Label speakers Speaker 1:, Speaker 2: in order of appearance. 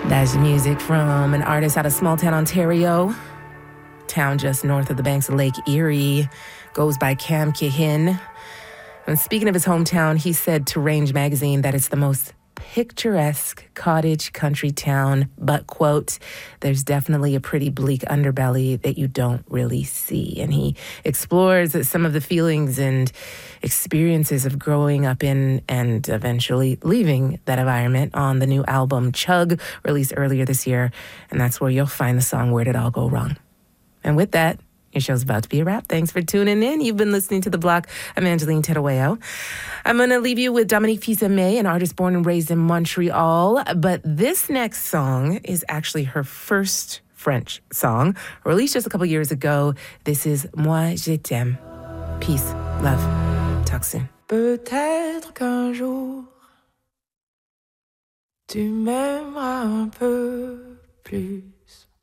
Speaker 1: That's music from an artist out of small town Ontario, town just north of the banks of Lake Erie, goes by Cam Kehin. And speaking of his hometown, he said to Range magazine that it's the most picturesque cottage country town, but, quote, there's definitely a pretty bleak underbelly that you don't really see. And he explores some of the feelings and experiences of growing up in and eventually leaving that environment on the new album Chug, released earlier this year. And that's where you'll find the song Where Did All Go Wrong? And with that, your show's about to be a wrap. Thanks for tuning in. You've been listening to The Block. I'm Angeline Tedaweo. I'm going to leave you with Dominique Fils-Aimé, an artist born and raised in Montreal. But this next song is actually her first French song, released just a couple years ago. This is Moi, je t'aime. Peace, love. Talk soon.
Speaker 2: Peut-être qu'un jour, tu m'aimeras un peu plus.